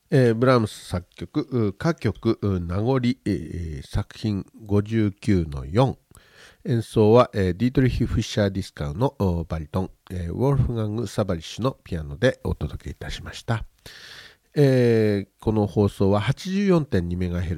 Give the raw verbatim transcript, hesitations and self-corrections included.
えーブラームス作曲歌曲名残、えー作品ごじゅうきゅうのよん。演奏は、えーディートリヒ・フィッシャー・ディスカウのバリトン、えーウォルフガング・サバリッシュのピアノでお届けいたしました。えーこの放送は はちじゅうよんてんにメガヘルツ